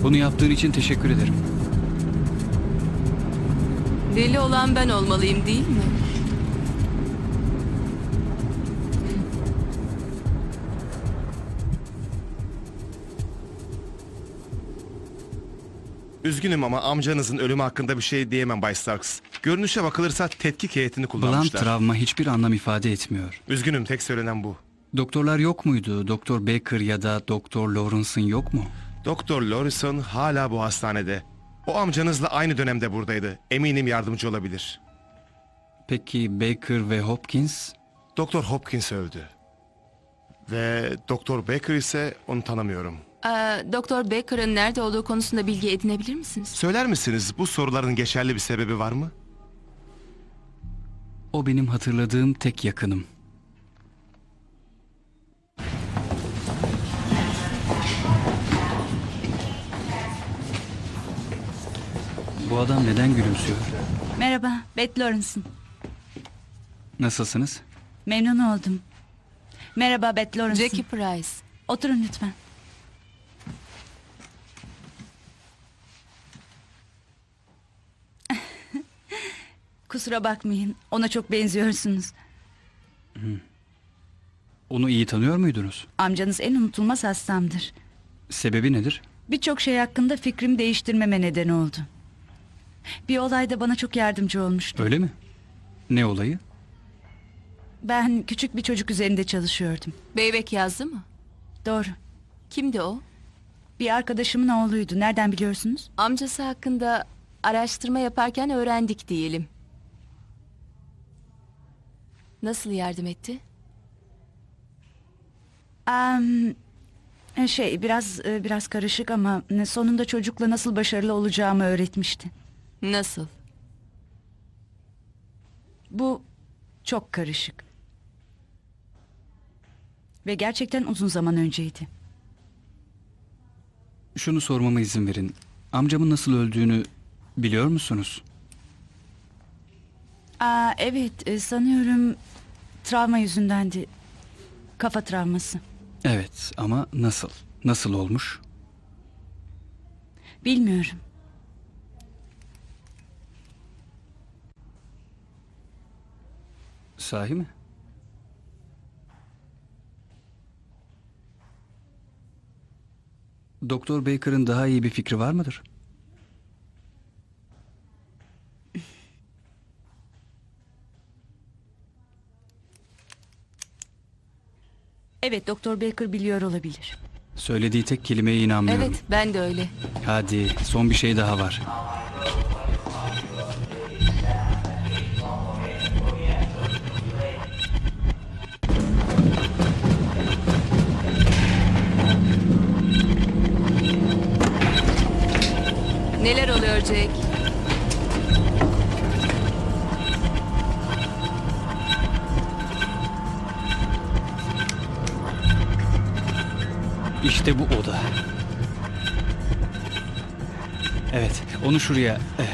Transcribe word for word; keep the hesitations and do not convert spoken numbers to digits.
Bunu yaptığın için teşekkür ederim. Deli olan ben olmalıyım değil mi? Üzgünüm ama amcanızın ölümü hakkında bir şey diyemem Bay Starks. Görünüşe bakılırsa tetkik heyetini Blunt kullanmışlar. travma hiçbir anlam ifade etmiyor. Üzgünüm, tek söylenen bu. Doktorlar yok muydu? Doktor Baker ya da Doktor Lawrence'ın yok mu? Doktor Lorison hala bu hastanede. O amcanızla aynı dönemde buradaydı. Eminim yardımcı olabilir. Peki Baker ve Hopkins? Doktor Hopkins öldü. Ve Doktor Baker ise onu tanımıyorum. Ee, Doktor Baker'ın nerede olduğu konusunda bilgi edinebilir misiniz? Söyler misiniz, bu soruların geçerli bir sebebi var mı? O benim hatırladığım tek yakınım. Bu adam neden gülümsüyor? Merhaba, Beth Lawrence'ın. Nasılsınız? Memnun oldum. Merhaba Beth Lawrence'ın. Jackie Price. Oturun lütfen. Kusura bakmayın, ona çok benziyorsunuz. Onu iyi tanıyor muydunuz? Amcanız en unutulmaz hastamdır. Sebebi nedir? Birçok şey hakkında fikrimi değiştirmeme neden oldu. Bir olayda bana çok yardımcı olmuştu. Öyle mi? Ne olayı? Ben küçük bir çocuk üzerinde çalışıyordum. Beybek yazdı mı? Doğru. Kimdi o? Bir arkadaşımın oğluydu. Nereden biliyorsunuz? Amcası hakkında araştırma yaparken öğrendik diyelim. Nasıl yardım etti? Am, şey biraz biraz karışık ama sonunda çocukla nasıl başarılı olacağımı öğretmişti. Nasıl? Bu çok karışık. Ve gerçekten uzun zaman önceydi. Şunu sormama izin verin. Amcamın nasıl öldüğünü biliyor musunuz? Aa, evet e, sanıyorum travma yüzündendi. Kafa travması. Evet ama nasıl? Nasıl olmuş? Bilmiyorum. Sahi mi? Doktor Baker'ın daha iyi bir fikri var mıdır? Evet, Doktor Baker biliyor olabilir. Söylediği tek kelimeye inanmıyorum. Evet, ben de öyle. Hadi son bir şey daha var. Neler oluyor Jack? İşte bu oda. Evet, onu şuraya eh,